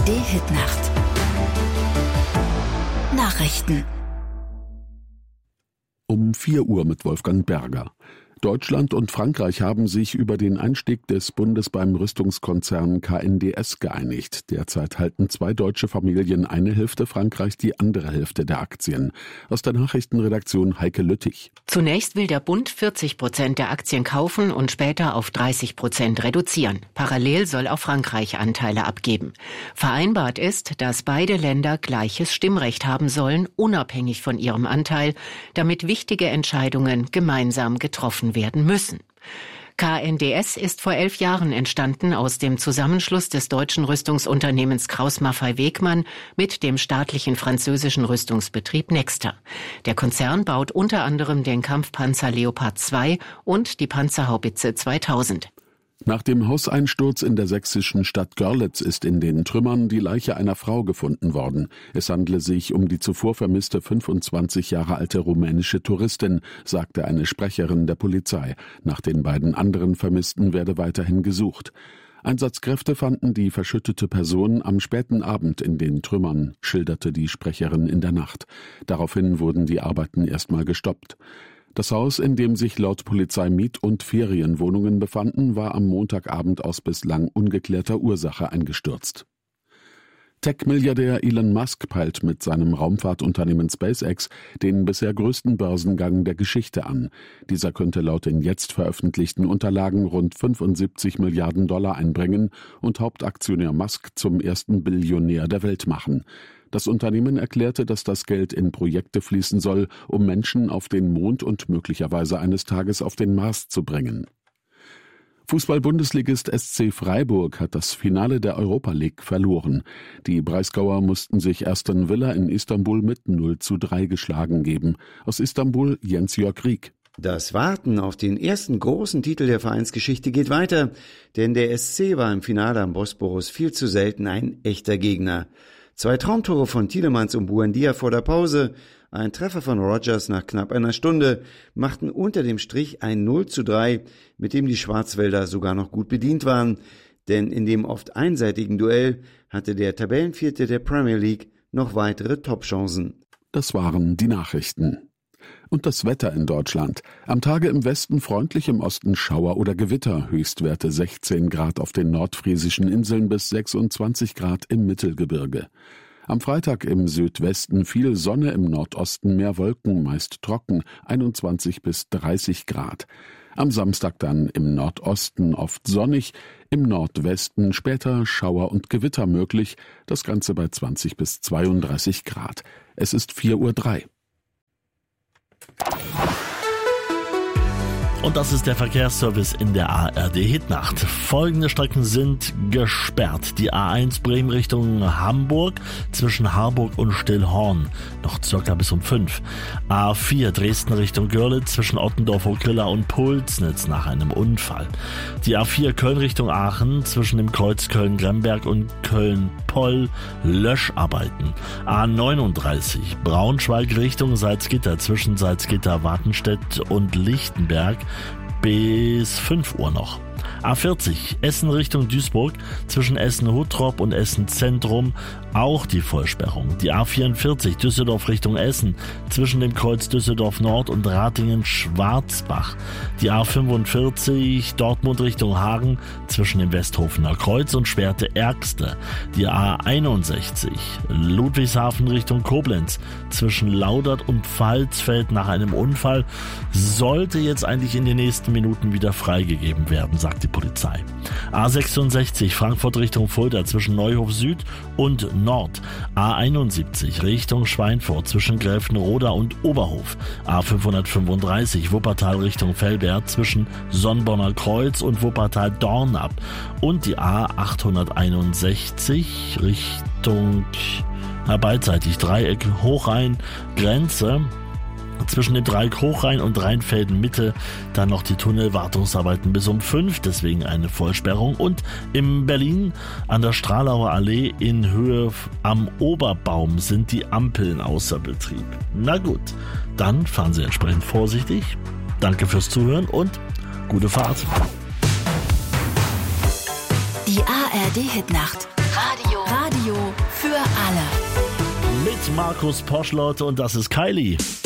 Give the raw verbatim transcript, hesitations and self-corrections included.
D-Hit-Nacht. Nachrichten. Um vier Uhr mit Wolfgang Berger. Deutschland und Frankreich haben sich über den Einstieg des Bundes beim Rüstungskonzern K N D S geeinigt. Derzeit halten zwei deutsche Familien eine Hälfte, Frankreich die andere Hälfte der Aktien. Aus der Nachrichtenredaktion Heike Lüttich. Zunächst will der Bund vierzig Prozent der Aktien kaufen und später auf dreißig Prozent reduzieren. Parallel soll auch Frankreich Anteile abgeben. Vereinbart ist, dass beide Länder gleiches Stimmrecht haben sollen, unabhängig von ihrem Anteil, damit wichtige Entscheidungen gemeinsam getroffen werden müssen. K N D S ist vor elf Jahren entstanden aus dem Zusammenschluss des deutschen Rüstungsunternehmens Krauss-Maffei-Wegmann mit dem staatlichen französischen Rüstungsbetrieb Nexter. Der Konzern baut unter anderem den Kampfpanzer Leopard zwei und die Panzerhaubitze zweitausend. Nach dem Hauseinsturz in der sächsischen Stadt Görlitz ist in den Trümmern die Leiche einer Frau gefunden worden. Es handle sich um die zuvor vermisste fünfundzwanzig Jahre alte rumänische Touristin, sagte eine Sprecherin der Polizei. Nach den beiden anderen Vermissten werde weiterhin gesucht. Einsatzkräfte fanden die verschüttete Person am späten Abend in den Trümmern, schilderte die Sprecherin in der Nacht. Daraufhin wurden die Arbeiten erstmal gestoppt. Das Haus, in dem sich laut Polizei Miet- und Ferienwohnungen befanden, war am Montagabend aus bislang ungeklärter Ursache eingestürzt. Tech-Milliardär Elon Musk peilt mit seinem Raumfahrtunternehmen SpaceX den bisher größten Börsengang der Geschichte an. Dieser könnte laut den jetzt veröffentlichten Unterlagen rund fünfundsiebzig Milliarden Dollar einbringen und Hauptaktionär Musk zum ersten Billionär der Welt machen. Das Unternehmen erklärte, dass das Geld in Projekte fließen soll, um Menschen auf den Mond und möglicherweise eines Tages auf den Mars zu bringen. Fußball-Bundesligist S C Freiburg hat das Finale der Europa League verloren. Die Breisgauer mussten sich Aston Villa in Istanbul mit null zu drei geschlagen geben. Aus Istanbul Jens-Jörg Rieck. Das Warten auf den ersten großen Titel der Vereinsgeschichte geht weiter, denn der S C war im Finale am Bosporus viel zu selten ein echter Gegner. Zwei Traumtore von Tielemans und Buendia vor der Pause, ein Treffer von Rogers nach knapp einer Stunde machten unter dem Strich ein null zu drei, mit dem die Schwarzwälder sogar noch gut bedient waren, denn in dem oft einseitigen Duell hatte der Tabellenvierte der Premier League noch weitere Topchancen. Das waren die Nachrichten. Und das Wetter in Deutschland. Am Tage im Westen freundlich, im Osten Schauer oder Gewitter. Höchstwerte sechzehn Grad auf den nordfriesischen Inseln bis sechsundzwanzig Grad im Mittelgebirge. Am Freitag im Südwesten viel Sonne, im Nordosten mehr Wolken, meist trocken, einundzwanzig bis dreißig Grad. Am Samstag dann im Nordosten oft sonnig, im Nordwesten später Schauer und Gewitter möglich, das Ganze bei zwanzig bis zweiunddreißig Grad. Es ist vier Uhr drei. Und das ist der Verkehrsservice in der A R D-Hitnacht. Folgende Strecken sind gesperrt. Die A eins Bremen Richtung Hamburg zwischen Harburg und Stillhorn. Noch circa bis um fünf. A vier Dresden Richtung Görlitz zwischen Ottendorf-Okrilla und Pulsnitz nach einem Unfall. Die A vier Köln Richtung Aachen zwischen dem Kreuz Köln-Gremberg und Köln-Poll Löscharbeiten. A neununddreißig Braunschweig Richtung Salzgitter zwischen Salzgitter-Wartenstedt und Lichtenberg bis fünf Uhr noch. A vierzig Essen Richtung Duisburg zwischen Essen-Huttrop und Essen-Zentrum auch die Vollsperrung. Die A vierundvierzig Düsseldorf Richtung Essen zwischen dem Kreuz Düsseldorf Nord und Ratingen-Schwarzbach. Die A fünfundvierzig Dortmund Richtung Hagen zwischen dem Westhofener Kreuz und Schwerte-Ergste. Die A einundsechzig Ludwigshafen Richtung Koblenz zwischen Laudert und Pfalzfeld nach einem Unfall sollte jetzt eigentlich in den nächsten Minuten wieder freigegeben werden, sagt die Polizei. A sechsundsechzig Frankfurt Richtung Fulda zwischen Neuhof Süd und Nord. A einundsiebzig Richtung Schweinfurt zwischen Gräfenroda und Oberhof. A fünfhundertfünfunddreißig Wuppertal Richtung Velbert zwischen Sonnborner Kreuz und Wuppertal-Dornab. Und die A achthunderteinundsechzig Richtung na, beidseitig Dreieck Hochrhein Grenze. Zwischen dem Dreieck Hochrhein und Rheinfelden Mitte dann noch die Tunnelwartungsarbeiten bis um fünf, deswegen eine Vollsperrung. Und in Berlin an der Stralauer Allee in Höhe am Oberbaum sind die Ampeln außer Betrieb. Na gut, dann fahren Sie entsprechend vorsichtig. Danke fürs Zuhören und gute Fahrt. Die A R D-Hitnacht. Radio. Radio. Markus Poschlott und das ist Kylie.